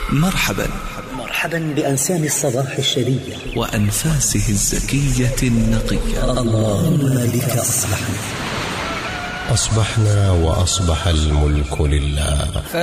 مرحبا بأنسام الصباح الشرية وأنفاسه الزكية النقية. اللهم بك أصبحنا وأصبح الملك لله.